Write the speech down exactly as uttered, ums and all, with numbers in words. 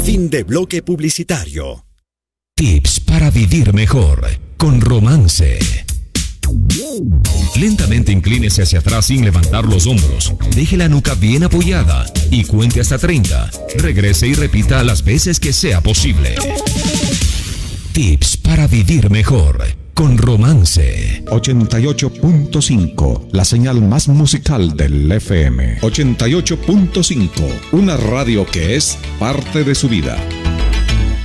Fin de bloque publicitario. Tips para vivir mejor con Romance. Lentamente inclínese hacia atrás sin levantar los hombros. Deje la nuca bien apoyada y cuente hasta treinta. Regrese y repita las veces que sea posible. Tips para vivir mejor con Romance. ochenta y ocho punto cinco, la señal más musical del F M. ochenta y ocho punto cinco, una radio que es parte de su vida.